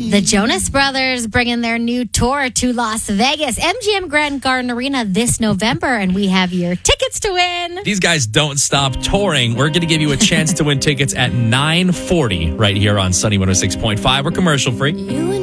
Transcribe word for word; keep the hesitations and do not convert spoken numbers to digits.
The Jonas Brothers bringing their new tour to Las Vegas, M G M Grand Garden Arena this November, and we have your tickets to win. These guys don't stop touring. We're going to give you a chance to win tickets at nine forty right here on Sunny one oh six point five. We're commercial free.